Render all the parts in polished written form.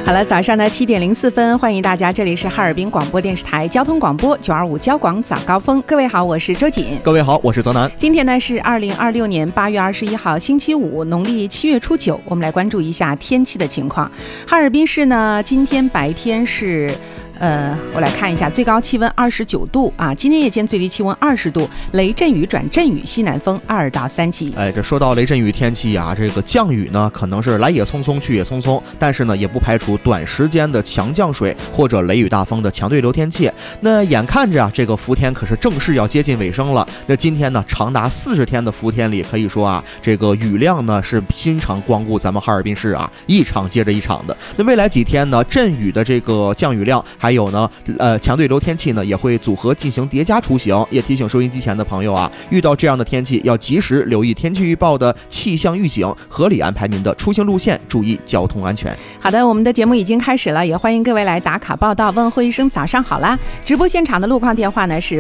好了，早上的7点04分，欢迎大家，这里是哈尔滨广播电视台交通广播925交广早高峰。各位好，我是周瑾。 各位好，我是泽南。 今天呢是2026年8月21号星期五，农历7月初9。我们来关注一下天气的情况。哈尔滨市呢，今天白天是我来看一下，最高气温29度啊，今天夜间最低气温20度，雷阵雨转阵雨，西南风2到3级。 这说到雷阵雨天气啊，这个降雨呢，可能是来也匆匆去也匆匆，但是呢，也不排除短时间的强降水或者雷雨大风的强对流天气。那眼看着啊，这个伏天可是正式要接近尾声了。那今天呢，长达40天的伏天里，可以说啊，这个雨量呢是经常光顾咱们哈尔滨市啊，一场接着一场的。那未来几天呢，阵雨的这个降雨量，还有呢，强对流天气呢也会组合进行叠加出行，也提醒收音机前的朋友啊，遇到这样的天气要及时留意天气预报的气象预警，合理安排您的出行路线，注意交通安全。 好的，我们的节目已经开始了，也欢迎各位来打卡报道，问候一声早上好啦。直播现场的路况电话呢是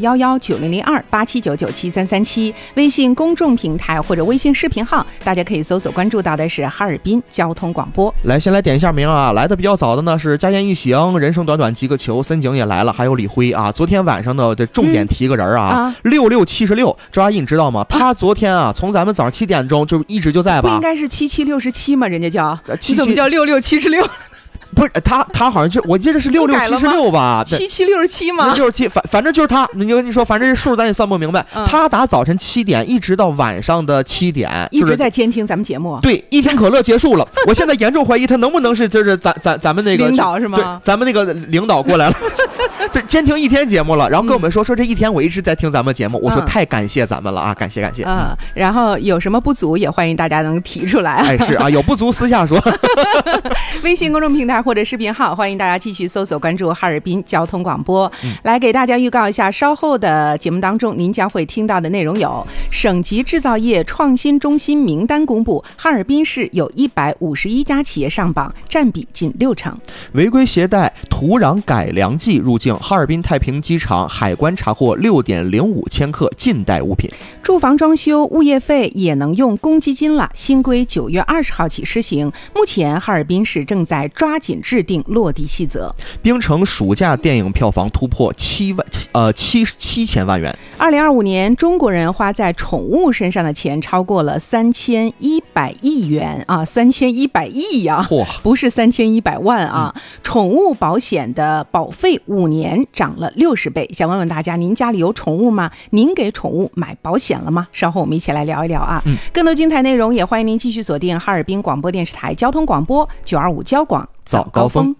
82119002，87997337，微信公众平台或者微信视频号，大家可以搜索关注到的是哈尔滨交通广播。 来，先来点一下名啊，来的比较早的呢是家宴一行，人生短短几个球，森景也来了，还有李辉啊。昨天晚上呢，这重点提个人啊，6676，周阿姨你知道吗？他昨天啊，从咱们早上7点钟就一直就在吧？ 不应该是7767吗？人家叫你怎么叫6676？ 不是他好像就我记得是6676吧 ，7767吗 ？67，反正就是他。你说，反正这数咱也算不明白。他打早晨7点一直到晚上的7点， 一直在监听咱们节目。 对，一天可乐结束了，我现在严重怀疑他能不能是就是咱们那个领导是吗？ 对，咱们那个领导过来了，对，监听一天节目了，然后跟我们说这一天我一直在听咱们节目，我说太感谢咱们了啊，感谢。 然后有什么不足也欢迎大家能提出来。 是啊，有不足私下说。 微信公众平台或者视频号，欢迎大家继续搜索关注哈尔滨交通广播。来给大家预告一下，稍后的节目当中您将会听到的内容有：省级制造业创新中心名单公布，哈尔滨市有151家企业上榜，占比近60%。 违规携带土壤改良剂入境，哈尔滨太平机场海关查获6.05千克禁带物品。 住房装修物业费也能用公积金了，新规9月20号起施行。目前哈尔滨市正在抓紧制定落地细则。 冰城暑假电影票房突破7000万元。 2025年，中国人花在宠物身上的钱超过了3100亿元啊，3100亿呀，不是3100万啊。宠物保险的保费5年涨了60倍。想问问大家，您家里有宠物吗？您给宠物买保险了吗？稍后我们一起来聊一聊啊。更多精彩内容也欢迎您继续锁定哈尔滨广播电视台交通广播925交广早高峰。